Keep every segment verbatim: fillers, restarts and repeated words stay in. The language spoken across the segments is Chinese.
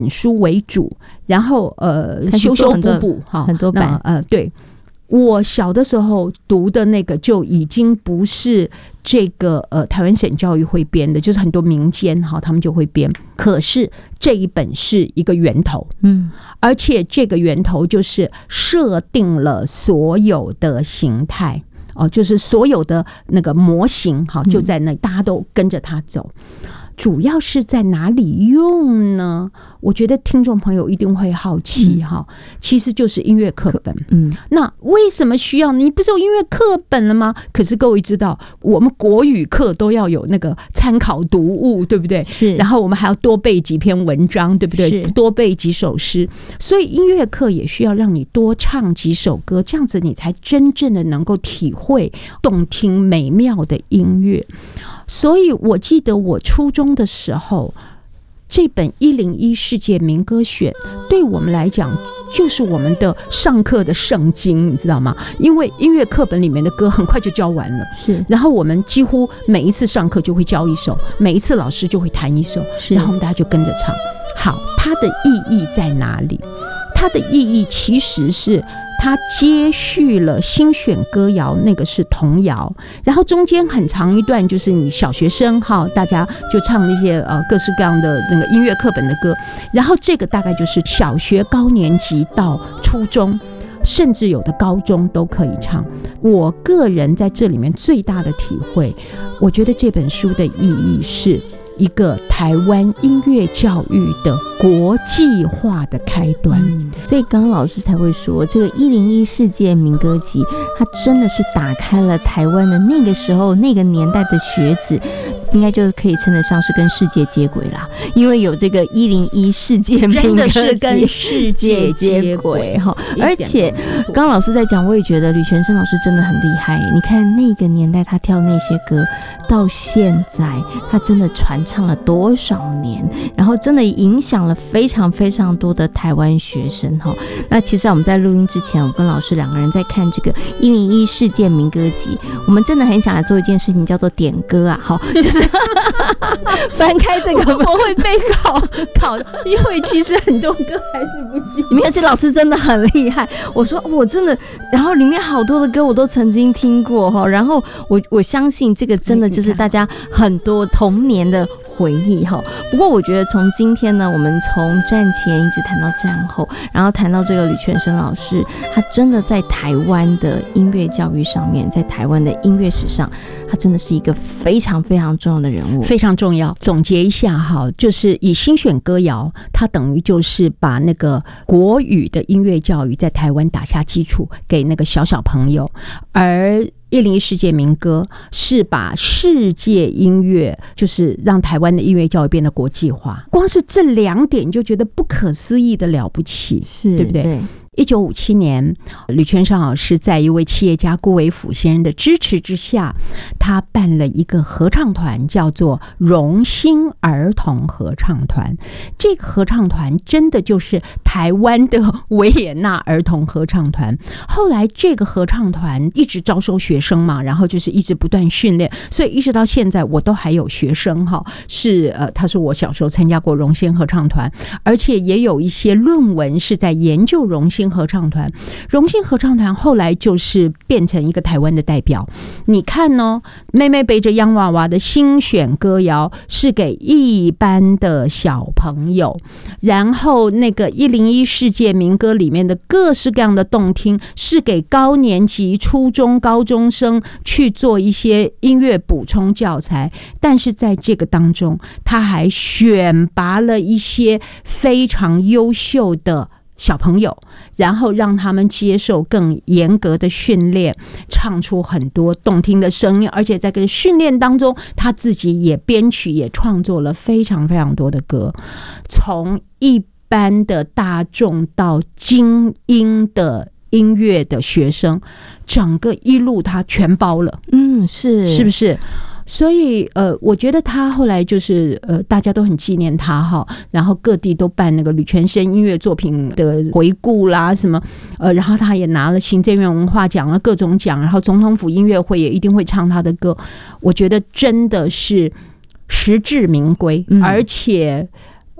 书为主，然后呃修修补补哈， 很多版呃对。我小的时候读的那个就已经不是这个呃台湾省教育会编的，就是很多民间哈他们就会编，可是这一本是一个源头，嗯，而且这个源头就是设定了所有的形态哦，就是所有的那个模型哈就在那，大家都跟着它走。主要是在哪里用呢？我觉得听众朋友一定会好奇哈、嗯，其实就是音乐课本。嗯，那为什么需要？你不是有音乐课本了吗？可是各位知道，我们国语课都要有那个参考读物，对不对？是。然后我们还要多背几篇文章，对不对？多背几首诗。所以音乐课也需要让你多唱几首歌，这样子你才真正的能够体会动听美妙的音乐。所以我记得我初中的时候，这本一零一世界民歌选对我们来讲就是我们的上课的圣经，你知道吗？因为音乐课本里面的歌很快就教完了，是。然后我们几乎每一次上课就会教一首，每一次老师就会弹一首，然后我们大家就跟着唱。好，它的意义在哪里？它的意义其实是它接续了新选歌谣，那个是童谣，然后中间很长一段就是你小学生哈，大家就唱那些呃各式各样的那个音乐课本的歌，然后这个大概就是小学高年级到初中，甚至有的高中都可以唱。我个人在这里面最大的体会，我觉得这本书的意义是一个台湾音乐教育的国际化的开端、嗯、 所以刚刚老师才会说这个一零一世界民歌集它真的是打开了台湾的那个时候那个年代的学子，应该就可以称得上是跟世界接轨啦，因为有这个一零一世界民歌集真的是跟世界接轨， 而且刚刚老师在讲，我也觉得吕全生老师真的很厉害。你看那个年代他跳那些歌，到现在他真的传唱了多少年，然后真的影响了非常非常多的台湾学生。那其实我们在录音之前，我跟老师两个人在看这个一零一世界民歌集，我们真的很想来做一件事情，叫做点歌啊，就是翻开这个， 我会被考考，因为其实很多歌还是不记得。 而且老师真的很厉害，我说我真的，然后里面好多的歌我都曾经听过哈，然后我我相信这个真的就是大家很多童年的回忆哈。不过我觉得从今天呢，我们从战前一直谈到战后，然后谈到这个吕全生老师，他真的在台湾的音乐教育上面，在台湾的音乐史上，他真的是一个非常非常重要的人物， 非常重要。总结一下哈，就是以新选歌谣，它等于就是把那个国语的音乐教育在台湾打下基础，给那个小小朋友，而一零一世界民歌是把世界音乐，就是让台湾的音乐教育变得国际化。光是这两点你就觉得不可思议的了不起，是对不对？对。一九五七年，吕全生老师在一位企业家顾维甫先生的支持之下，他办了一个合唱团，叫做荣兴儿童合唱团。这个合唱团真的就是台湾的维也纳儿童合唱团。后来这个合唱团一直招收学生嘛，然后就是一直不断训练，所以一直到现在我都还有学生哈，是呃，他说我小时候参加过荣兴合唱团，而且也有一些论文是在研究荣兴合唱团。荣兴合唱团后来就是变成一个台湾的代表。你看哦，妹妹背着洋娃娃的新选歌谣是给一般的小朋友，然后那个一零一世界民歌里面的各式各样的动听是给高年级、初中、高中生去做一些音乐补充教材。但是在这个当中，他还选拔了一些非常优秀的小朋友，然后让他们接受更严格的训练，唱出很多动听的声音，而且在这个训练当中，他自己也编曲也创作了非常非常多的歌，从一般的大众到精英的音乐的学生，整个一路他全包了。嗯，是，是不是？所以呃，我觉得他后来就是呃，大家都很纪念他哈，然后各地都办那个吕全生音乐作品的回顾啦什么，呃，然后他也拿了行政院文化奖了各种奖，然后总统府音乐会也一定会唱他的歌。我觉得真的是实至名归，嗯、而且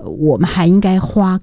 我们还应该花